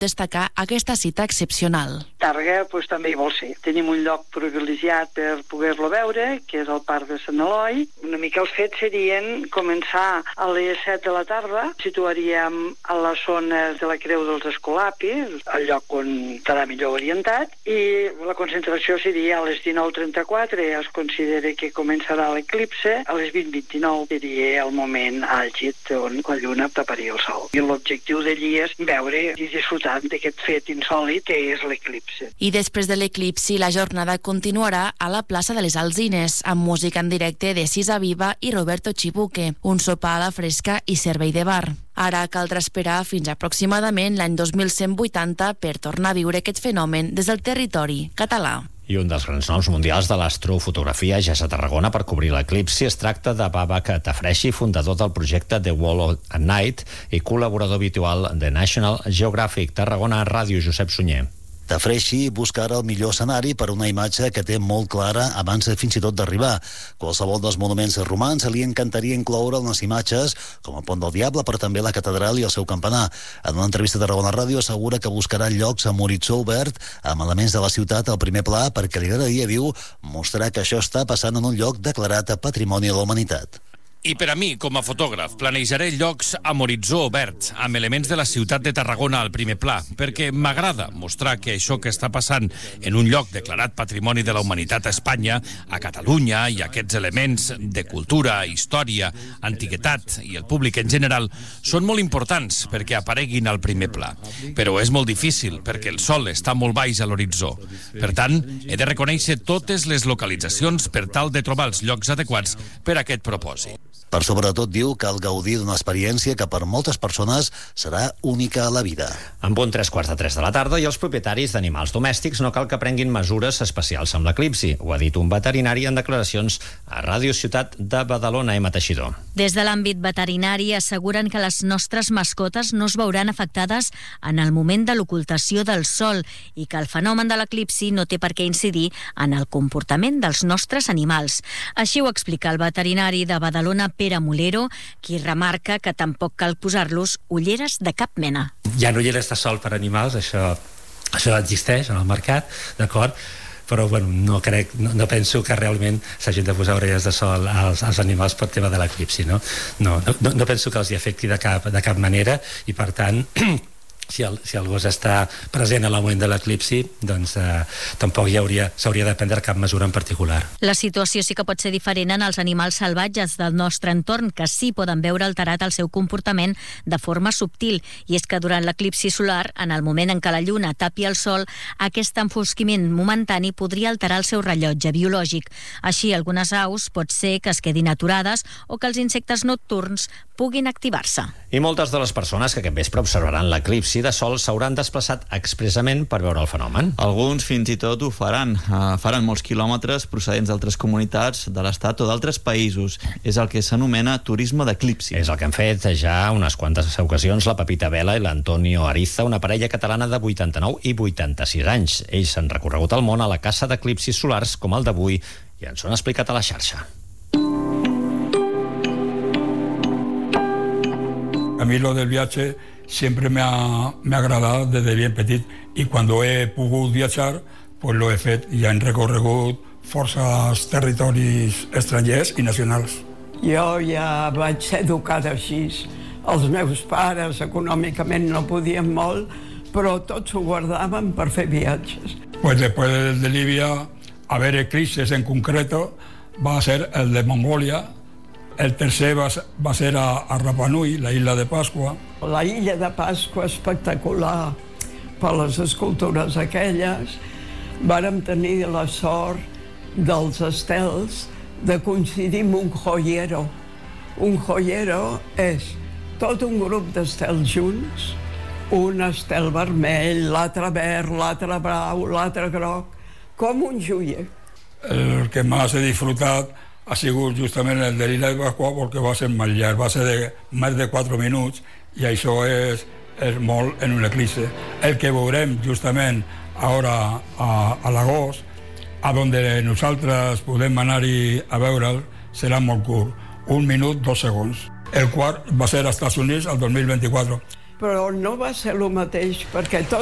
destacar aquesta cita excepcional. Tàrrega també hi vol ser. Tenim un lloc privilegiat per poder-lo veure, que és el Parc de Sant Eloi. Una mica els fets serien començar a les 7 de la tarda, situaríem a la zona de la Creu dels Escolapis, el lloc on estarà millor orientat, i la concentració seria a les 19:34, es considera que començarà l'eclipse, a les 20:29 seria el moment àlgid on la lluna taparia el sol. I l'objectiu d'allí és veure i disfrutar d'aquest fet insòlit que és l'eclipse. I després de l'eclipsi, la jornada continuarà a la plaça de les Alzines, amb música en directe de Sisa Viva i Roberto Chibuque, un sopar a la fresca i servei de bar. Ara caldrà esperar fins aproximadament l'any 2180 per tornar a viure aquest fenomen des del territori català. I un dels grans noms mundials de l'astrofotografia ja és a Tarragona per cobrir l'eclipsi. Es tracta de Babak Tafreshi, fundador del projecte The Wall at Night i col·laborador habitual de National Geographic. Tarragona, Ràdio, Josep Sunyer. Tafreshi busca ara el millor escenari per una imatge que té molt clara abans fins i tot d'arribar. Qualsevol dels monuments romans li encantaria incloure unes imatges com el Pont del Diable, però també la catedral i el seu campanar. En una entrevista a Tarragona Ràdio assegura que buscarà llocs amb horitzó obert, amb elements de la ciutat al primer pla, perquè li agradaria, diu, mostrar que això està passant en un lloc declarat Patrimoni de la Humanitat. I per a mi, com a fotògraf, planejaré llocs amb horitzó obert, amb elements de la ciutat de Tarragona al primer pla, perquè m'agrada mostrar que això que està passant en un lloc declarat Patrimoni de la Humanitat a Espanya, a Catalunya, i aquests elements de cultura, història, antiguitat i el públic en general, són molt importants perquè apareguin al primer pla. Però és molt difícil perquè el sol està molt baix a l'horitzó. Per tant, he de reconèixer totes les localitzacions per tal de trobar els llocs adequats per a aquest propòsit. Per sobretot diu que cal gaudir d'una experiència que per moltes persones serà única a la vida. En punt 3:15 de la tarda, i els propietaris d'animals domèstics no cal que prenguin mesures especials amb l'eclipsi. Ho ha dit un veterinari en declaracions a Ràdio Ciutat de Badalona, Emma Teixidor. Des de l'àmbit veterinari asseguren que les nostres mascotes no es veuran afectades en el moment de l'ocultació del sol i que el fenomen de l'eclipsi no té per què incidir en el comportament dels nostres animals. Així ho explica el veterinari de Badalona, Pere Molero, qui remarca que tampoc cal posar-los ulleres de cap mena. Hi ha ulleres de sol per animals, això existeix en el mercat, d'acord? Però bueno, no penso que realment s'hagin de posar orelles de sol als animals per tema de l'eclipsi, no? No penso que els hi afecti de cap manera i per tant si el gos està present en el moment de l'eclipsi, doncs tampoc s'hauria de prendre cap mesura en particular. La situació sí que pot ser diferent en els animals salvatges del nostre entorn, que sí poden veure alterat el seu comportament de forma subtil, i és que durant l'eclipsi solar, en el moment en què la lluna tapi el sol, aquest enfosquiment momentani podria alterar el seu rellotge biològic. Així, algunes aus pot ser que es quedin aturades o que els insectes nocturns puguin activar-se. I moltes de les persones que aquest vespre observaran l'eclipsi de sol s'hauran desplaçat expressament per veure el fenomen. Alguns fins i tot ho faran. Faran molts quilòmetres procedents d'altres comunitats de l'Estat o d'altres països. És el que s'anomena turisme d'eclipsi. És el que han fet ja unes quantes ocasions la Pepita Vela i l'Antonio Ariza, una parella catalana de 89 i 86 anys. Ells han recorregut el món a la caça d'eclipsis solars com el d'avui i ens ho han explicat a la xarxa. A mí lo del viaje siempre me ha agradado desde bien petit y cuando he pogut viatjar pues lo he fet i han recorregut forces territoris estrangers i nacionals. Jo ja vaig ser educada així. Els meus pares econòmicament no podien molt, però tots ho guardaven per fer viatges. Pues después de Libia, a ver eclipses en concreto, va a ser el de Mongolia. El tercer va a ser a Rapa Nui, la isla de Pasqua. La illa de Pasqua espectacular per les escultures aquelles. Vàrem tenir la sort dels estels de coincidir amb un joiero. Un joiero és tot un grup d'estels junts, un estel vermell, l'altre verd, l'altre blau, l'altre groc, com un joier. El que más he disfrutat ha sigut justament el de l'Illa de Pasqua perquè va ser molt llarg, va ser de més de 4 minuts i això és molt en un eclipse. El que veurem justament ara a l'agost, a donde nosaltres podem anar-hi a veure'l, serà molt curt, 1 minut, 2 segons. El quart va ser als Estats Units el 2024. però no va ser el mateix, perquè tot